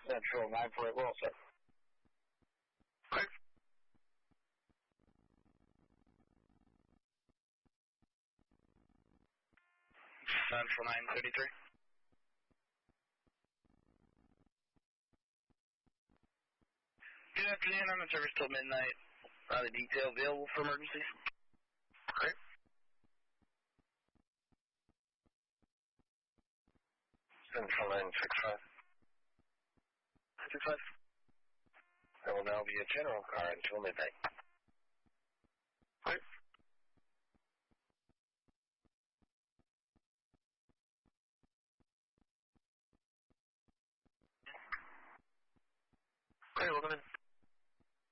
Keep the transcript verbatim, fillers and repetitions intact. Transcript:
Central, nine four eight Wilson. Okay. Central nine thirty-three. Good afternoon. I'm in service till midnight. Uh, the detail available for emergencies. Okay. Central nine six five. Six five. There will now be a general car until midnight.